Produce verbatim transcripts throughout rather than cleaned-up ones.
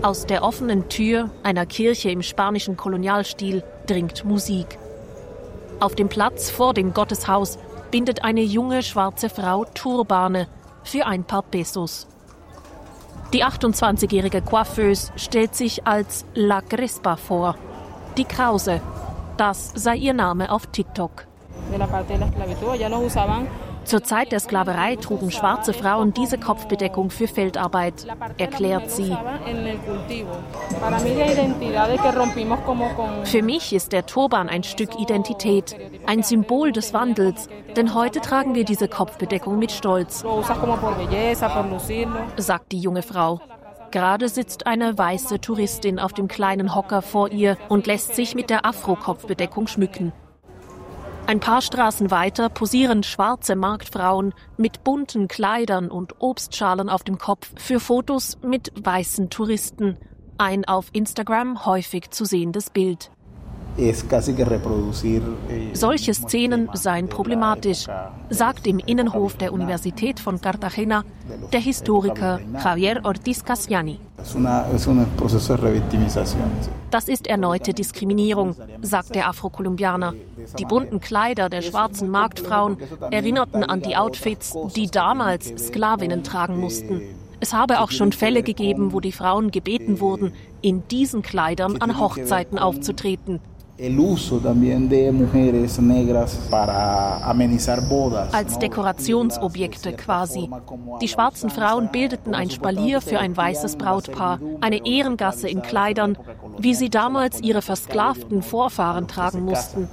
Aus der offenen Tür einer Kirche im spanischen Kolonialstil dringt Musik. Auf dem Platz vor dem Gotteshaus bindet eine junge schwarze Frau Turbane für ein paar Pesos. Die achtundzwanzigjährige Coiffeuse stellt sich als La Crespa vor, die Krause. Das sei ihr Name auf TikTok. Zur Zeit der Sklaverei trugen schwarze Frauen diese Kopfbedeckung für Feldarbeit, erklärt sie. Für mich ist der Turban ein Stück Identität, ein Symbol des Wandels, denn heute tragen wir diese Kopfbedeckung mit Stolz, sagt die junge Frau. Gerade sitzt eine weiße Touristin auf dem kleinen Hocker vor ihr und lässt sich mit der Afro-Kopfbedeckung schmücken. Ein paar Straßen weiter posieren schwarze Marktfrauen mit bunten Kleidern und Obstschalen auf dem Kopf für Fotos mit weißen Touristen. Ein auf Instagram häufig zu sehendes Bild. Solche Szenen seien problematisch, sagt im Innenhof der Universität von Cartagena der Historiker Javier Ortiz Casciani. Das ist erneute Diskriminierung, sagt der Afrokolumbianer. Die bunten Kleider der schwarzen Marktfrauen erinnerten an die Outfits, die damals Sklavinnen tragen mussten. Es habe auch schon Fälle gegeben, wo die Frauen gebeten wurden, in diesen Kleidern an Hochzeiten aufzutreten. Als Dekorationsobjekte quasi. Die schwarzen Frauen bildeten ein Spalier für ein weißes Brautpaar, eine Ehrengasse in Kleidern, wie sie damals ihre versklavten Vorfahren tragen mussten.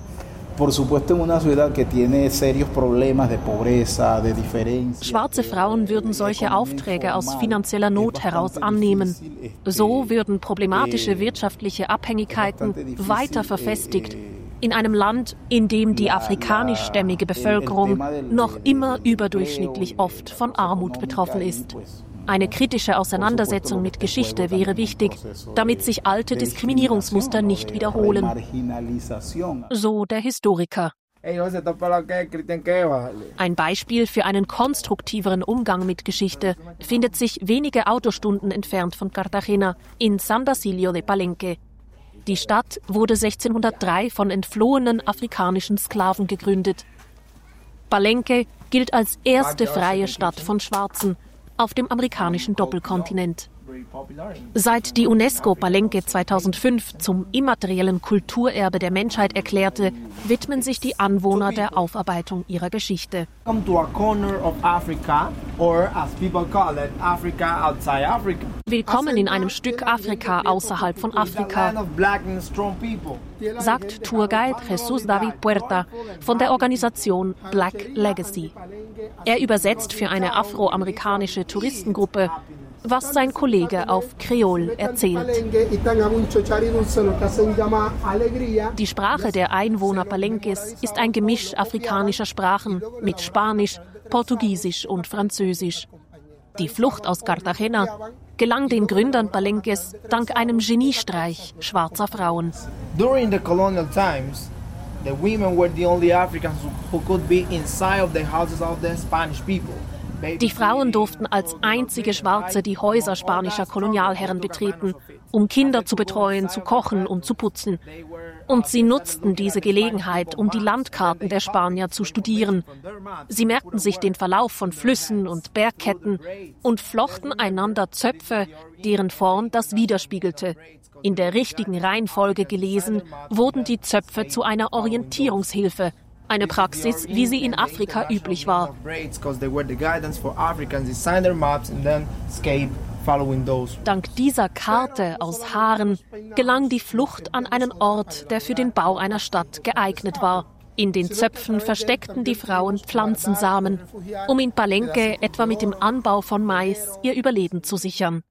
Schwarze Frauen würden solche Aufträge aus finanzieller Not heraus annehmen. So würden problematische wirtschaftliche Abhängigkeiten weiter verfestigt in einem Land, in dem die afrikanischstämmige Bevölkerung noch immer überdurchschnittlich oft von Armut betroffen ist. Eine kritische Auseinandersetzung mit Geschichte wäre wichtig, damit sich alte Diskriminierungsmuster nicht wiederholen. So der Historiker. Ein Beispiel für einen konstruktiveren Umgang mit Geschichte findet sich wenige Autostunden entfernt von Cartagena in San Basilio de Palenque. Die Stadt wurde sechzehnhundertdrei von entflohenen afrikanischen Sklaven gegründet. Palenque gilt als erste freie Stadt von Schwarzen auf dem amerikanischen Doppelkontinent. Seit die UNESCO Palenque zweitausendfünf zum immateriellen Kulturerbe der Menschheit erklärte, widmen sich die Anwohner der Aufarbeitung ihrer Geschichte. Willkommen in einem Stück Afrika außerhalb von Afrika, sagt Tourguide Jesus David Puerta von der Organisation Black Legacy. Er übersetzt für eine afroamerikanische Touristengruppe, was sein Kollege auf Kreol erzählt. Die Sprache der Einwohner Palenques ist ein Gemisch afrikanischer Sprachen mit Spanisch, Portugiesisch und Französisch. Die Flucht aus Cartagena gelang den Gründern Palenques dank einem Geniestreich schwarzer Frauen. During the colonial times, the women were the only Africans who could be inside of the houses of the Spanish people. Die Frauen durften als einzige Schwarze die Häuser spanischer Kolonialherren betreten, um Kinder zu betreuen, zu kochen und zu putzen. Und sie nutzten diese Gelegenheit, um die Landkarten der Spanier zu studieren. Sie merkten sich den Verlauf von Flüssen und Bergketten und flochten einander Zöpfe, deren Form das widerspiegelte. In der richtigen Reihenfolge gelesen, wurden die Zöpfe zu einer Orientierungshilfe. Eine Praxis, wie sie in Afrika üblich war. Dank dieser Karte aus Haaren gelang die Flucht an einen Ort, der für den Bau einer Stadt geeignet war. In den Zöpfen versteckten die Frauen Pflanzensamen, um in Palenque etwa mit dem Anbau von Mais ihr Überleben zu sichern.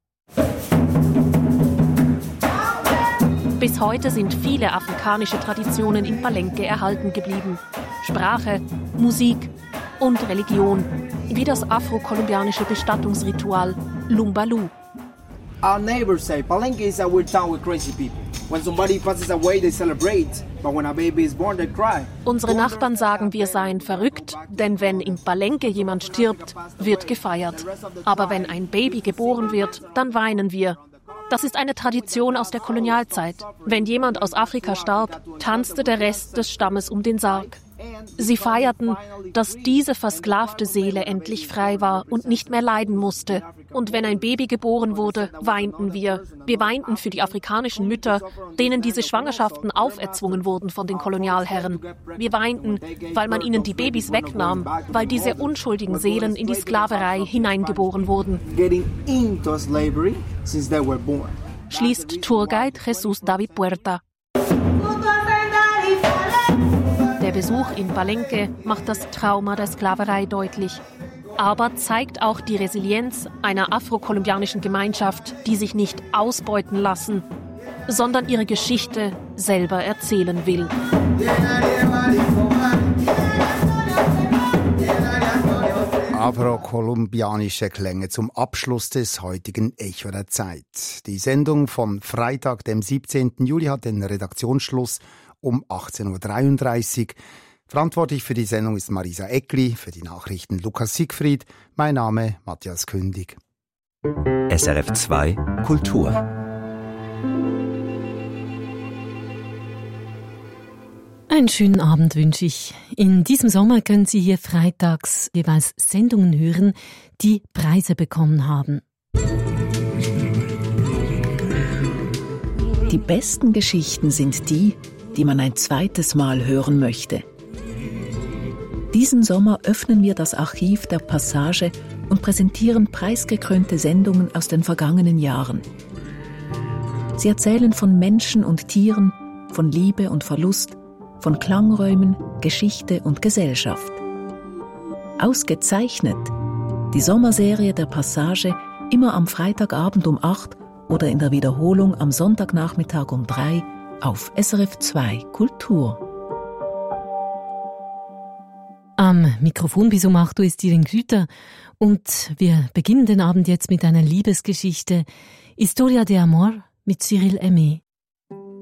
Bis heute sind viele afrikanische Traditionen in Palenque erhalten geblieben. Sprache, Musik und Religion, wie das afrokolumbianische Bestattungsritual Lumbalu. Our neighbors say Palenque is a weird town with crazy people. When somebody passes away, they celebrate, but when a baby is born, they cry. Unsere Nachbarn sagen, wir seien verrückt, denn wenn in Palenque jemand stirbt, wird gefeiert. Aber wenn ein Baby geboren wird, dann weinen wir. Das ist eine Tradition aus der Kolonialzeit. Wenn jemand aus Afrika starb, tanzte der Rest des Stammes um den Sarg. Sie feierten, dass diese versklavte Seele endlich frei war und nicht mehr leiden musste. Und wenn ein Baby geboren wurde, weinten wir. Wir weinten für die afrikanischen Mütter, denen diese Schwangerschaften auferzwungen wurden von den Kolonialherren. Wir weinten, weil man ihnen die Babys wegnahm, weil diese unschuldigen Seelen in die Sklaverei hineingeboren wurden. Schließt Tourguide Jesus David Puerta. Der Besuch in Palenque macht das Trauma der Sklaverei deutlich, aber zeigt auch die Resilienz einer afrokolumbianischen Gemeinschaft, die sich nicht ausbeuten lassen, sondern ihre Geschichte selber erzählen will. Afrokolumbianische Klänge zum Abschluss des heutigen Echo der Zeit. Die Sendung von Freitag, dem siebzehnten Juli, hat den Redaktionsschluss um achtzehn Uhr dreiunddreißig. Verantwortlich für die Sendung ist Marisa Eckli, für die Nachrichten Lukas Siegfried. Mein Name Matthias Kündig. S R F zwei Kultur. Einen schönen Abend wünsche ich. In diesem Sommer können Sie hier freitags jeweils Sendungen hören, die Preise bekommen haben. Die besten Geschichten sind die, die man ein zweites Mal hören möchte. Diesen Sommer öffnen wir das Archiv der Passage und präsentieren preisgekrönte Sendungen aus den vergangenen Jahren. Sie erzählen von Menschen und Tieren, von Liebe und Verlust, von Klangräumen, Geschichte und Gesellschaft. Ausgezeichnet die Sommerserie der Passage immer am Freitagabend um acht oder in der Wiederholung am Sonntagnachmittag um drei auf S R F zwei Kultur. Am Mikrofon bis um acht Uhr ist Irin Grüter und wir beginnen den Abend jetzt mit einer Liebesgeschichte. Historia de Amor mit Cyril Aimé.